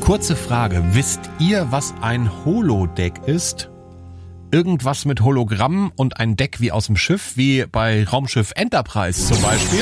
Kurze Frage, wisst ihr, was ein Holodeck ist? Irgendwas mit Hologramm und ein Deck wie aus dem Schiff, wie bei Raumschiff Enterprise zum Beispiel?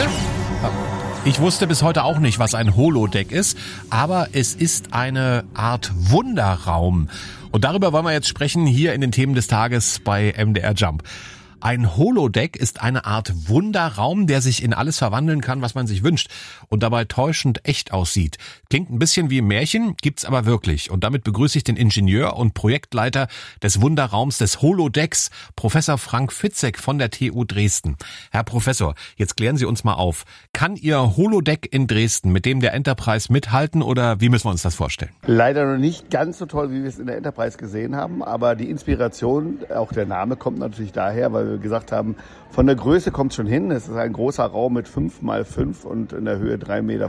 Ich wusste bis heute auch nicht, was ein Holodeck ist, aber es ist eine Art Wunderraum. Und darüber wollen wir jetzt sprechen hier in den Themen des Tages bei MDR Jump. Ein Holodeck ist eine Art Wunderraum, der sich in alles verwandeln kann, was man sich wünscht und dabei täuschend echt aussieht. Klingt ein bisschen wie ein Märchen, gibt's aber wirklich. Und damit begrüße ich den Ingenieur und Projektleiter des Wunderraums des Holodecks, Professor Frank Fitzek von der TU Dresden. Herr Professor, jetzt klären Sie uns mal auf. Kann Ihr Holodeck in Dresden mit dem der Enterprise mithalten oder wie müssen wir uns das vorstellen? Leider noch nicht ganz so toll, wie wir es in der Enterprise gesehen haben, aber die Inspiration, auch der Name kommt natürlich daher, weil wir gesagt haben, von der Größe kommt es schon hin. Es ist ein großer Raum mit 5x5 und in der Höhe 3,50 Meter.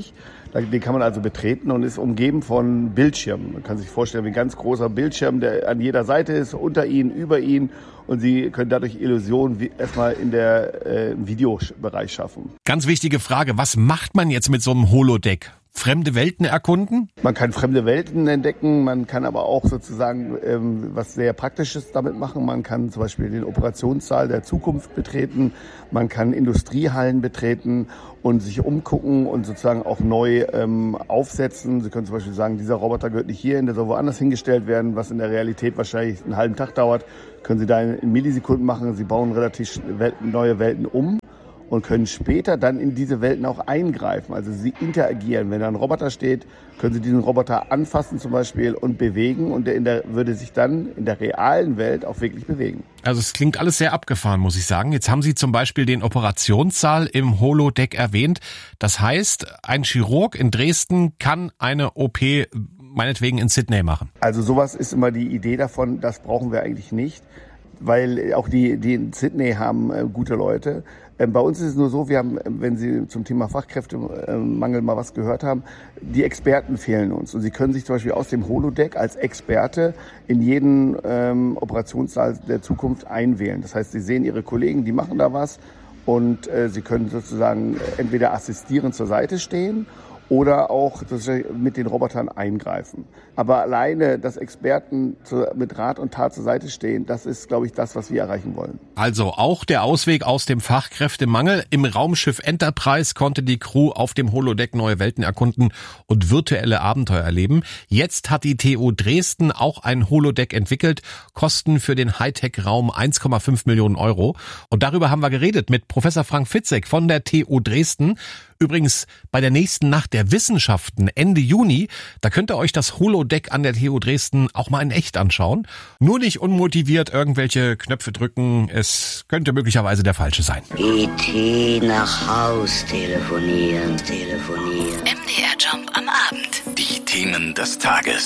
Den kann man also betreten und ist umgeben von Bildschirmen. Man kann sich vorstellen, wie ein ganz großer Bildschirm, der an jeder Seite ist, unter Ihnen, über Ihnen. Und Sie können dadurch Illusionen erstmal im Videobereich schaffen. Ganz wichtige Frage, was macht man jetzt mit so einem Holodeck? Fremde Welten erkunden? Man kann fremde Welten entdecken, man kann aber auch sozusagen was sehr Praktisches damit machen. Man kann zum Beispiel den Operationssaal der Zukunft betreten, man kann Industriehallen betreten und sich umgucken und sozusagen auch neu aufsetzen. Sie können zum Beispiel sagen, dieser Roboter gehört nicht hierhin, der soll woanders hingestellt werden, was in der Realität wahrscheinlich einen halben Tag dauert. Können Sie da in Millisekunden machen. Sie bauen relativ neue Welten um und können später dann in diese Welten auch eingreifen. Also sie interagieren. Wenn da ein Roboter steht, können Sie diesen Roboter anfassen zum Beispiel und bewegen und der würde sich dann in der realen Welt auch wirklich bewegen. Also es klingt alles sehr abgefahren, muss ich sagen. Jetzt haben Sie zum Beispiel den Operationssaal im Holodeck erwähnt. Das heißt, ein Chirurg in Dresden kann eine OP meinetwegen in Sydney machen. Also sowas ist immer die Idee davon, das brauchen wir eigentlich nicht, weil auch die in Sydney haben gute Leute. Bei uns ist es nur so, wir haben, wenn Sie zum Thema Fachkräftemangel mal was gehört haben, die Experten fehlen uns. Und Sie können sich zum Beispiel aus dem Holodeck als Experte in jeden Operationssaal der Zukunft einwählen. Das heißt, Sie sehen Ihre Kollegen, die machen da was und Sie können sozusagen entweder assistierend zur Seite stehen oder auch mit den Robotern eingreifen. Aber alleine, dass Experten mit Rat und Tat zur Seite stehen, das ist, glaube ich, das, was wir erreichen wollen. Also auch der Ausweg aus dem Fachkräftemangel. Im Raumschiff Enterprise konnte die Crew auf dem Holodeck neue Welten erkunden und virtuelle Abenteuer erleben. Jetzt hat die TU Dresden auch ein Holodeck entwickelt. Kosten für den Hightech-Raum 1,5 Millionen Euro. Und darüber haben wir geredet mit Professor Frank Fitzek von der TU Dresden. Übrigens, bei der nächsten Nacht der Wissenschaften Ende Juni, da könnt ihr euch das Holodeck an der TU Dresden auch mal in echt anschauen. Nur nicht unmotiviert irgendwelche Knöpfe drücken, es könnte möglicherweise der falsche sein. E.T. nach Haus telefonieren. MDR Jump am Abend. Die Themen des Tages.